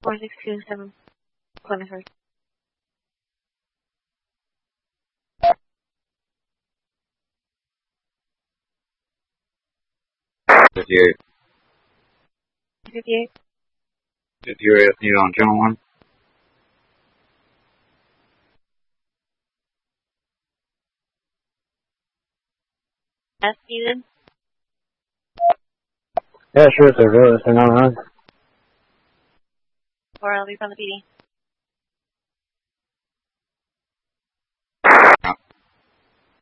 4627 Plymouth Road. 58. 58. Did you ask me on channel 1? Yes, Steven? Yeah, sure, sir. Go. It's 911. Or I'll be from the PD.